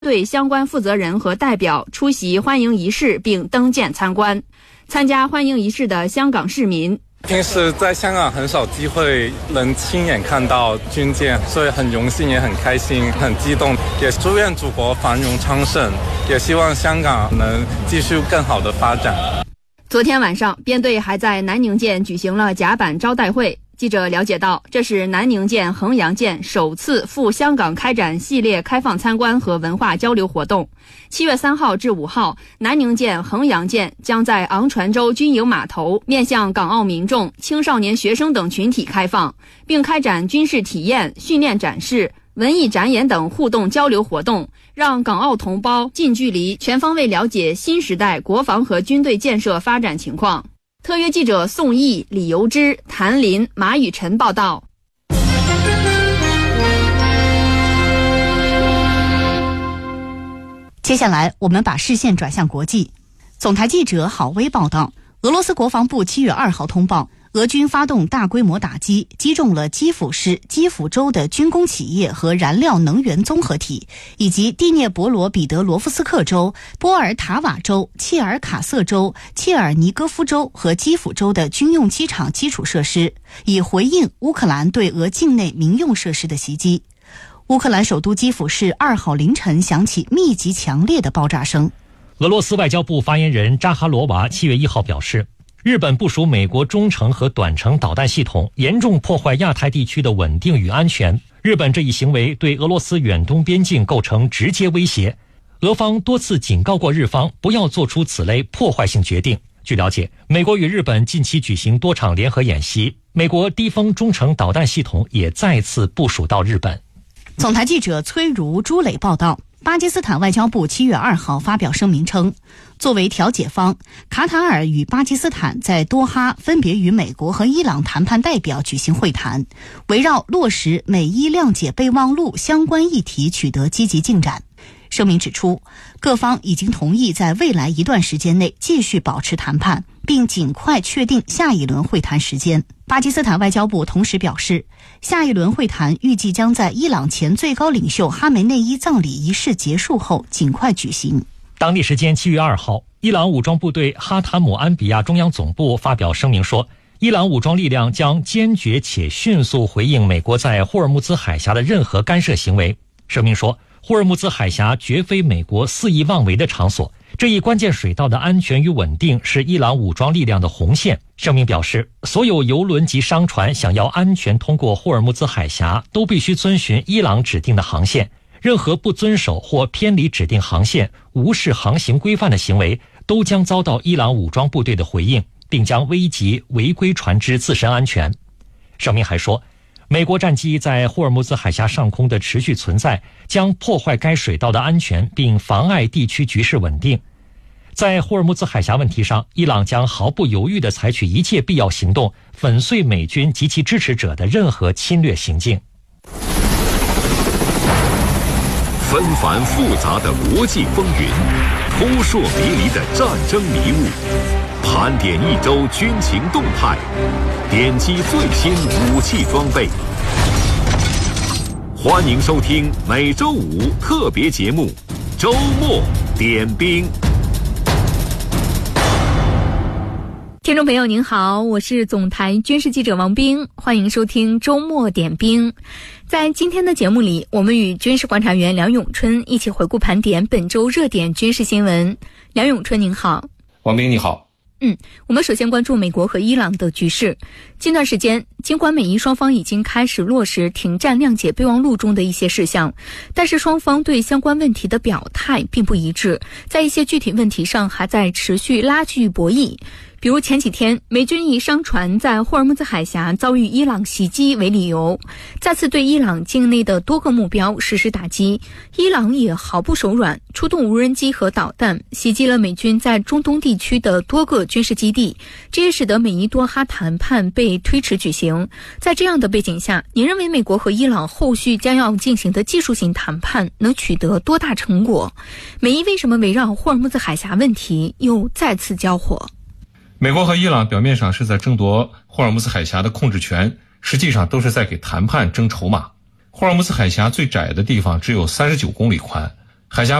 队相关负责人和代表出席欢迎仪式并登舰参观。参加欢迎仪式的香港市民， 平时在香港很少机会能亲眼看到军舰，所以很荣幸也很开心很激动，也祝愿祖国繁荣昌盛，也希望香港能继续更好的发展。 昨天晚上，编队还在南宁舰举行了甲板招待会。记者了解到，这是南宁舰、衡阳舰首次赴香港开展系列开放参观和文化交流活动。7月3号至5号，南宁舰、衡阳舰将在昂船洲军营码头面向港澳民众、青少年学生等群体开放，并开展军事体验、训练展示、文艺展演等互动交流活动，让港澳同胞近距离、全方位了解新时代国防和军队建设发展情况。特约记者宋毅、李由之、谭林、马雨晨报道。 接下来我们把视线转向国际。总台记者郝威报道，俄罗斯国防部7月2号通报，俄军发动大规模打击，击中了基辅市基辅州的军工企业和燃料能源综合体，以及第聂伯罗彼得罗夫斯克州、波尔塔瓦州、切尔卡瑟州、切尔尼戈夫州和基辅州的军用机场基础设施，以回应乌克兰对俄境内民用设施的袭击。乌克兰首都基辅市2号凌晨响起密集强烈的爆炸声。 俄罗斯外交部发言人扎哈罗娃7月1号表示，日本部署美国中程和短程导弹系统，严重破坏亚太地区的稳定与安全。日本这一行为对俄罗斯远东边境构成直接威胁。俄方多次警告过日方不要做出此类破坏性决定。据了解，美国与日本近期举行多场联合演习，美国低风中程导弹系统也再次部署到日本。 总台记者崔如、朱磊报道。巴基斯坦外交部7月2号发表声明称，作为调解方，卡塔尔与巴基斯坦在多哈分别与美国和伊朗谈判代表举行会谈，围绕落实美伊谅解备忘录相关议题取得积极进展。声明指出，各方已经同意在未来一段时间内继续保持谈判，并尽快确定下一轮会谈时间。巴基斯坦外交部同时表示，下一轮会谈预计将在伊朗前最高领袖哈梅内伊葬礼仪式结束后尽快举行。 当地时间7月2号，伊朗武装部队哈塔姆安比亚中央总部发表声明说，伊朗武装力量将坚决且迅速回应美国在霍尔木兹海峡的任何干涉行为。声明说，霍尔木兹海峡绝非美国肆意妄为的场所，这一关键水道的安全与稳定是伊朗武装力量的红线。声明表示，所有油轮及商船想要安全通过霍尔木兹海峡，都必须遵循伊朗指定的航线。任何不遵守或偏离指定航线、无视航行规范的行为，都将遭到伊朗武装部队的回应，并将危及违规船只自身安全。声明还说，美国战机在霍尔木兹海峡上空的持续存在将破坏该水道的安全，并妨碍地区局势稳定。在霍尔木兹海峡问题上，伊朗将毫不犹豫地采取一切必要行动，粉碎美军及其支持者的任何侵略行径。 纷繁复杂的国际风云，扑朔迷离的战争迷雾，盘点一周军情动态，点击最新武器装备。欢迎收听每周五特别节目《周末点兵》。 听众朋友您好，我是总台军事记者王冰，欢迎收听周末点兵。在今天的节目里，我们与军事观察员梁永春一起回顾盘点本周热点军事新闻。梁永春您好。 王冰你好。 我们首先关注美国和伊朗的局势。近段时间，尽管美伊双方已经开始落实停战谅解备忘录中的一些事项，但是双方对相关问题的表态并不一致，在一些具体问题上还在持续拉锯博弈。比如前几天，美军以商船在霍尔木兹海峡遭遇伊朗袭击为理由，再次对伊朗境内的多个目标实施打击。伊朗也毫不手软，出动无人机和导弹，袭击了美军在中东地区的多个军事基地，这也使得美伊多哈谈判被推迟举行。在这样的背景下，您认为美国和伊朗后续将要进行的技术性谈判能取得多大成果？美伊为什么围绕霍尔木兹海峡问题又再次交火？ 美国和伊朗表面上是在争夺霍尔木兹海峡的控制权，实际上都是在给谈判争筹码。霍尔木兹海峡最窄的地方只有39公里宽， 海峡